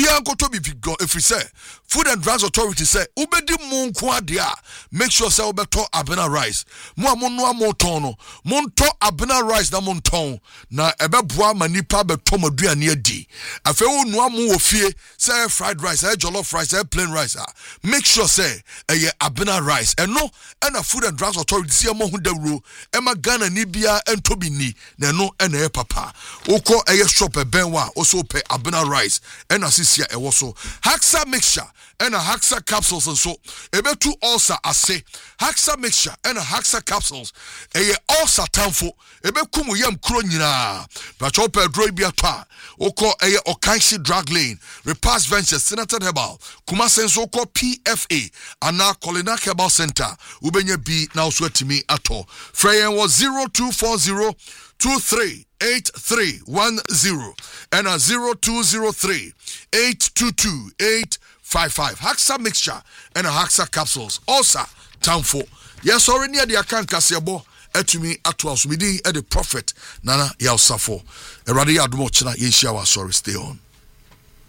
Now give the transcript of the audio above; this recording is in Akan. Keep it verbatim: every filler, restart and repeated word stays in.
obia nkoto bi go efri say Food and Drugs Authority say ubedi mu nko ade a make sure say obeto Abena rice mo amono amoton no monto Abena rice na monton na ebeboa manipa beto maduane adi afi wo no amu wo fie say fried rice say jollof rice say plain rice ah make sure say eye Abena rice and no and a Food and Drugs Authority see mo hu dawro e ma Ghana ni bia entobi ni na no e na e papa woko eye shop e ben wa also pay Abena rice and asisia e wo so Haxa mixture and a Haxa capsules and so ebetu ulcer ase Haxa mixture and a Haxa capsules eye ulcer tamfo ebekum yam kro nyina ba chope dro bia to a woko eye Okanshi Drug Lane Repass Ventures Senator Herbal Kumase so ko P F A ana Kolina Herbal Center ubenya bi na so atimi ato Freyen was zero two four zero two three eight three one zero and a zero two zero three eight two two eight five five Haxa mixture and a Haxa capsules also time for yes already near the account kasebo etumi ato asumidi e the prophet Nana Yausafo erade adumo china yenhia wa sorry stay on.